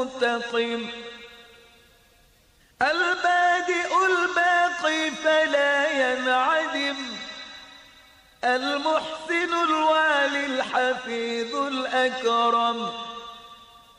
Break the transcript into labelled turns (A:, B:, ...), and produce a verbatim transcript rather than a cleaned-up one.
A: منتقم، البادئ الباقي فلا ينعدم، المحسن الوالي الحفيظ الأكرم.